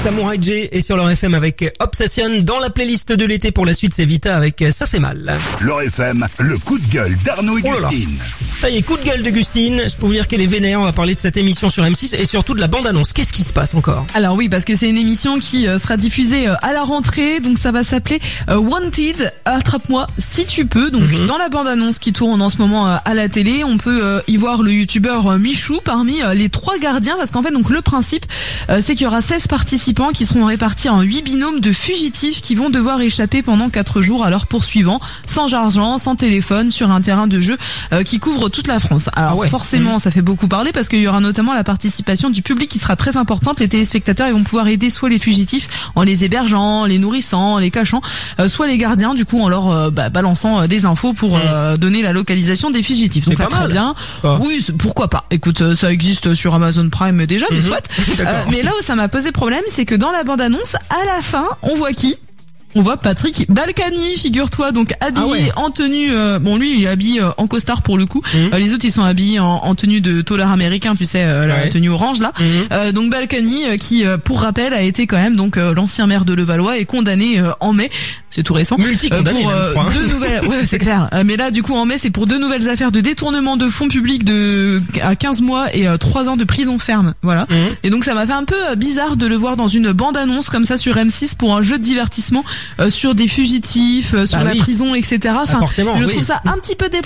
Samurai J est sur leur FM avec Obsession. Dans la playlist de l'été pour la suite, c'est Vita avec Ça fait mal. Leur FM, le coup de gueule d'Arnaud et Gustine. Ça y est, coup de gueule de Gustine. Je peux vous dire qu'elle est vénère. On va parler de cette émission sur M6 et surtout de la bande-annonce. Qu'est-ce qui se passe encore? Alors oui, parce que c'est une émission qui sera diffusée à la rentrée. Donc ça va s'appeler Wanted, attrape-moi si tu peux. Donc dans la bande-annonce qui tourne en ce moment à la télé, on peut y voir le youtubeur Michou parmi les 3 gardiens. Parce qu'en fait, donc le principe, c'est qu'il y aura 16 participants qui seront répartis en 8 binômes de fugitifs qui vont devoir échapper pendant 4 jours à leurs poursuivants, sans argent, sans téléphone, sur un terrain de jeu qui couvre toute la France. Alors forcément, ça fait beaucoup parler parce qu'il y aura notamment la participation du public qui sera très importante. Les téléspectateurs, ils vont pouvoir aider soit les fugitifs en les hébergeant, les nourrissant, les cachant, soit les gardiens du coup en leur balançant des infos pour donner la localisation des fugitifs. Donc là, très bien. Oui, pourquoi pas. Écoute, ça existe sur Amazon Prime déjà, mais soit. Mais là où ça m'a posé problème, c'est que dans la bande-annonce, à la fin, on voit qui? On voit Patrick Balkany, figure-toi, donc habillé en tenue, bon lui il est habillé en costard pour le coup, les autres ils sont habillés en tenue de taulard américain, tu sais, la tenue orange là. Donc Balkany qui, pour rappel, a été quand même donc l'ancien maire de Levallois et condamné en mai, c'est tout récent, multi-condamné pour même, je crois. 2 nouvelles, ouais c'est clair, mais là du coup en mai c'est pour 2 nouvelles affaires de détournement de fonds publics à 15 mois et 3 ans de prison ferme, voilà. Et donc ça m'a fait un peu bizarre de le voir dans une bande-annonce comme ça sur M6 pour un jeu de divertissement sur des fugitifs, sur la prison, etc. Enfin, je trouve ça un petit peu